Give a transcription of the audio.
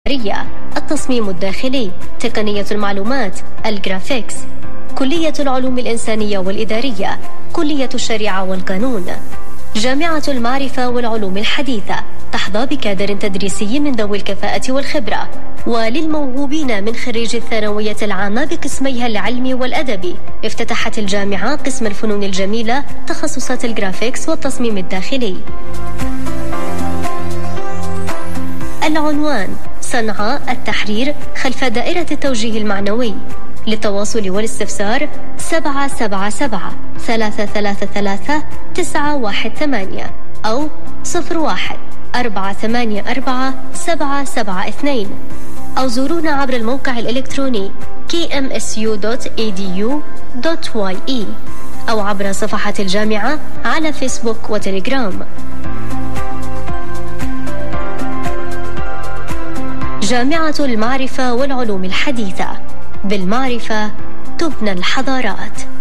التصميم الداخلي، تقنية المعلومات، الجرافيكس، كلية العلوم الإنسانية والإدارية، كلية الشريعة والقانون. جامعة المعرفة والعلوم الحديثة تحظى بكادر تدريسي من ذوي الكفاءة والخبرة، وللموهوبين من خريج الثانوية العامة بقسميها العلمي والأدبي افتتحت الجامعة قسم الفنون الجميلة تخصصات الجرافيكس والتصميم الداخلي. العنوان: صنعاء التحرير خلف دائرة التوجيه المعنوي. للتواصل والاستفسار 777-333-918 أو 01-484-772 أو زورونا عبر الموقع الإلكتروني kmsu.edu.ye أو عبر صفحة الجامعة على فيسبوك وتليجرام. جامعة المعرفة والعلوم الحديثة، بالمعرفة تبنى الحضارات.